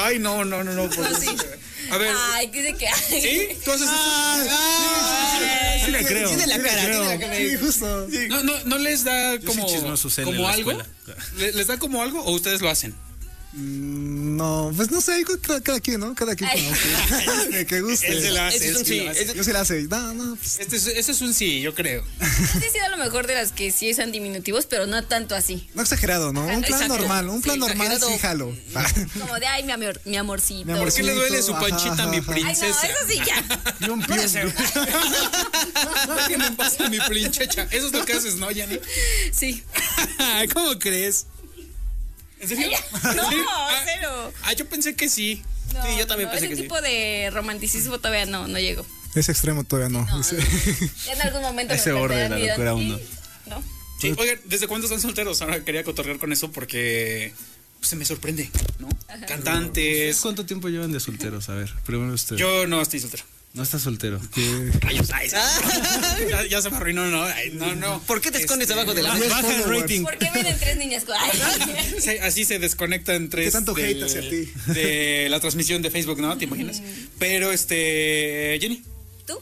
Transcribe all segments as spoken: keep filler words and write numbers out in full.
Ay, no, no, no, no. Por... No, sí. A ver. Ay, dice que. ¿Sí? ¿Tú haces Ah, esto? ah, Sí le creo. Tiene la sí le cara, creo. tiene la cara. Sí, justo. No, no, no les da Yo como, soy chismoso, cel en como la algo. escuela. ¿Le- ¿Les da como algo o ustedes lo hacen? Mm, No, pues no sé, cada, cada quien, ¿no? Cada quien Ay. como que, que guste. Él se la hace, Ese es un él sí sí, lo hace. ese- Yo sí la hace. No, no, pues, Este es, ese es un sí, yo creo. Yo he sido a lo mejor de las que sí usan diminutivos, pero no tanto así. no exagerado, ¿no? Un plan Exacto. normal, un plan Sí, normal exagerado. sí jalo. Como de, ay, mi, amor, mi amorcito. Mi ¿Por amorcito. qué le duele su Ajá, panchita a mi ajá, ajá. Ay, no, princesa? eso sí ya. Pium, pium, pium. ¿Qué me pasa mi princhecha? Eso es lo que haces, ¿no, Jenny? Sí. ¿Cómo crees? ¿En serio? No, ¿Sí? Ah, cero. Ah, yo pensé que sí. No, Sí, yo también no, pensé ese que sí. tipo de romanticismo todavía no, no llego. Ese extremo todavía no. No, Ese- no. Ya en algún momento Ese me borde de la perderán, locura dirán, uno. "Sí", ¿no? Sí. Oigan, ¿desde cuándo están solteros? Ahora quería cotorrear con eso porque pues, se me sorprende, ¿no? Cantantes. ¿Cuánto tiempo llevan de solteros? A ver, primero usted. Yo no estoy soltero. No está soltero. Rayos, ay, ya, ya se me arruinó, ¿no? Ay, no, no. ¿Por qué te escondes Este, abajo de la Diez mesa? Baja el followers. rating. ¿Por qué vienen tres niñas con.? Ay, Se- así se desconectan tres. ¿Qué tanto del- hate hacia ti? De la transmisión de Facebook, ¿no? ¿Te imaginas? Pero este. Jenny. ¿tú?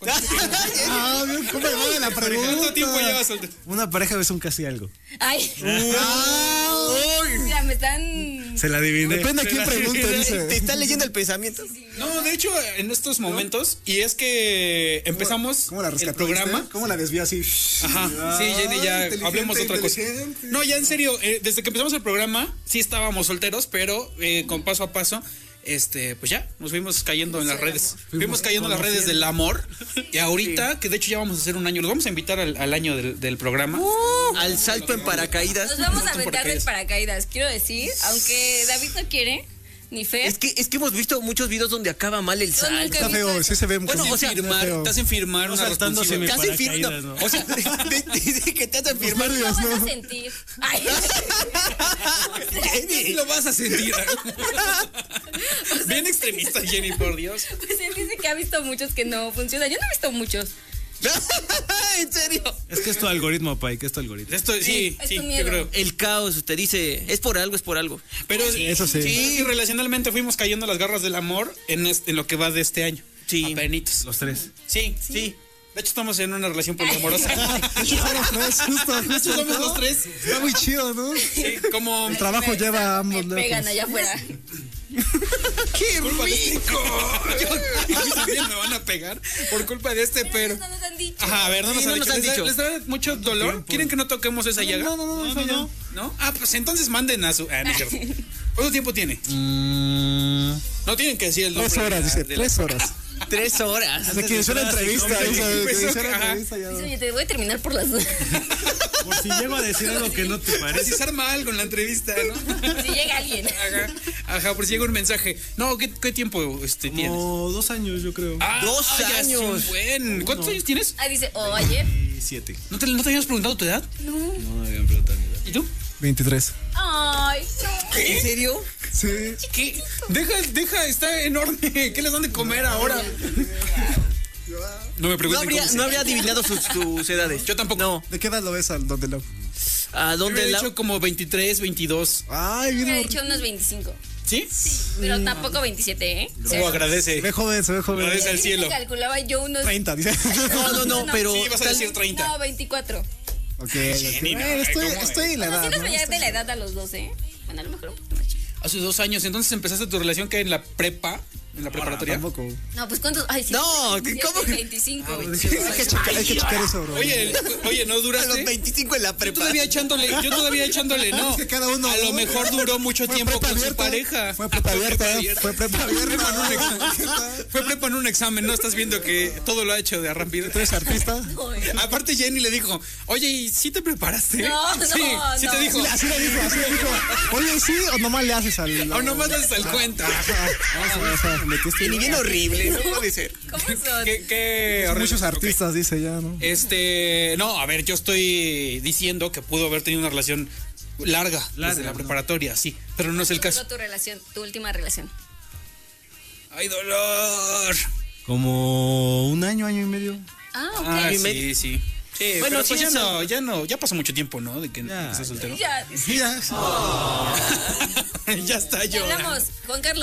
Ah, bien, ¿cómo me va la pregunta? ¿Cuánto tiempo llevas soltero? Una pareja es un casi algo. Ay. Ah, Mira, me están. Se la adiviné. Depende de quién pregunte, ¿Te dice. está leyendo el pensamiento? No, de hecho, en estos momentos, y es que empezamos ¿Cómo la el rescataste? programa. ¿Cómo la desvió así? Ajá, sí, Jenny, ya inteligente, hablemos de otra cosa. inteligente. No, ya en serio, eh, desde que empezamos el programa, sí estábamos solteros, pero eh, con paso a paso, este, pues ya, nos fuimos cayendo en las redes. Fuimos cayendo en las redes del amor. Y ahorita, que de hecho ya vamos a hacer un año, los vamos a invitar al, al año del, del programa. Al salto en paracaídas. Nos vamos a Salto en aventar del paracaídas. paracaídas. Quiero decir, aunque David no quiere, ni Fer. Es que, es que hemos visto muchos videos donde acaba mal el Yo salto. nunca he Está visto feo, eso. sí se ve Bueno, como- o sea, firmar, feo. te hacen firmar una saltándose mi Te responsabilidad. hacen firmar. paracaídas, ¿no? O sea, dice que te hacen firmar. ¿Cómo vas a sentir? Ay. Jenny, lo vas a sentir. Bien extremista, Jenny, por Dios. Pues él dice que ha visto muchos que no funcionan. Yo no he visto muchos. ¿En serio? Es que es tu algoritmo, Pai, que es tu algoritmo. Esto, sí, es sí, tu yo miedo. creo. El caos, te dice, es por algo, es por algo. Pero eso sí. Sí, relacionalmente fuimos cayendo a las garras del amor en, este- en lo que va de este año. Sí. Apenitos. Los tres. Sí, sí. De hecho, estamos en una relación poliamorosa. De hecho, son los tres, justo, De hecho, somos los tres. Está muy chido, ¿no? Sí, como. El trabajo Me- lleva a me ambos pegan lejos. allá afuera. ¡Qué rico! Yo, a mí también me van a pegar por culpa de este, pero. No nos han dicho. Ajá, a ver, no nos, Sí, no han, nos dicho. han ¿Les, da, dicho. les da mucho dolor? ¿Quieren que no toquemos esa llaga? No, no, no, no, no. ¿No? Ah, pues entonces manden a su. Ah, no es cierto. ¿Cuánto tiempo tiene? No tienen que decir el nombre. Tres horas, de la- dice, de la- tres horas. Tres horas. Desde que inició la entrevista, hombre, dice, desde que empezó inició que- la ajá. entrevista ya. Dice, oye, te voy a terminar por las dudas. Por si llego a decir algo que no te Por si se arma algo en la entrevista, ¿no? Si llega alguien. Ajá, ajá, por si llega un mensaje. No, ¿qué, qué tiempo este, tienes? Como dos años, yo creo. Ah, Dos ya es un años. buen. ¿Cuántos años tienes? Ah, dice, o ayer. Y siete. ¿No te, ¿No te habías preguntado tu edad? No. No me habían preguntado mi edad. ¿Y tú? veintitrés. Ay, no. ¿En serio? Sí. ¿Qué? Deja, deja, está enorme. ¿Qué les dan de comer ahora? No me No pregunten habría, cómo se- no habría adivinado sus, sus edades. Yo tampoco. No. ¿De qué edad lo ves al donde lo? ¿A Yo dónde he la...? hecho como veintitrés, veintidós. Ay, Me bien. ha horrible. dicho unos veinticinco. ¿Sí? Pero tampoco veintisiete, ¿eh? Oh, agradece. Se ve joven, se ve joven. Agradece al cielo. Calculaba yo unos. treinta, dice. No, no, no, pero... Sí, vas a tal- decir treinta. No, veinticuatro. Ok, ok. Jenny, no, Bueno, estoy, ¿cómo? estoy en la Bueno, sí edad, nos ¿no? veía de la edad a los doce, ¿eh? Bueno, a lo mejor un poquito más chico. Hace dos años. Entonces empezaste tu relación que en la prepa, en la preparatoria. Tampoco. No, pues ¿cuántos? Ay, sí. No, ¿cómo? ¿cómo? veinticinco. Hay que checar, hay que checar eso, bro. Oye, oye, ¿no A los duraste? veinticinco en la Yo prepa. todavía echándole, yo todavía echándole, no. Es que cada uno, A lo ¿no? mejor duró mucho Fue tiempo prepa con su abierta, pareja. Fue prepa abierta, fue prepa Fue prepa en un abierta. examen. Fue prepa en un examen, ¿no? Estás viendo que todo lo ha hecho de arrampir. ¿Tú eres artista? Aparte Jenny le dijo, oye, ¿y sí te preparaste? No, no, sí, sí te no. dijo. Así le dijo, así le dijo. Oye, ¿sí o nomás le haces al...? O nomás das el cuento. O sea, metiste... Y ni bien horrible, no puede ser. ¿Cómo son? ¿Qué, qué horrible. Muchos Ok. artistas, dice ya, ¿no? Este, no, a ver, yo estoy diciendo que pudo haber tenido una relación larga, desde la ¿no? preparatoria, sí, pero no es el caso. Tu relación, tu última relación. ¡Ay, dolor! Como un año, año y medio. Ah, ok. Ah, Y sí, me- sí. Sí, Bueno, bueno, sí, pues ya eso- no, ya no, ya pasó mucho tiempo, ¿no? De que Ya, estás soltero. Ya, Mira. Ya está ya llorando. hablamos. Juan Carlos.